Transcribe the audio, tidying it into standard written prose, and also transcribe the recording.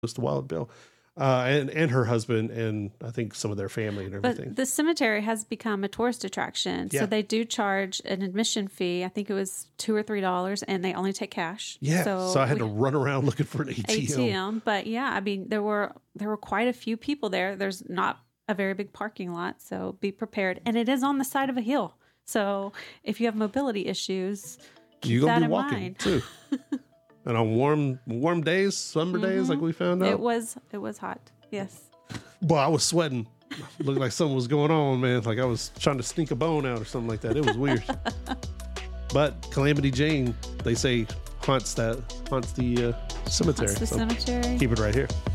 Just the Wild Bill, and her husband, and I think some of their family and everything. But the cemetery has become a tourist attraction, so they do charge an admission fee. I think it was $2 or $3, and they only take cash. Yeah, so I had to run around looking for an ATM. But yeah, I mean, there were quite a few people there. There's not a very big parking lot, so be prepared. And it is on the side of a hill, so if you have mobility issues, keep that in mind too. And on warm days, summer days, like we found out. It was hot. Yes. Boy, I was sweating. Looked like something was going on, man. Like I was trying to sneak a bone out or something like that. It was weird. But Calamity Jane, they say, haunts the cemetery. Cemetery. Keep it right here.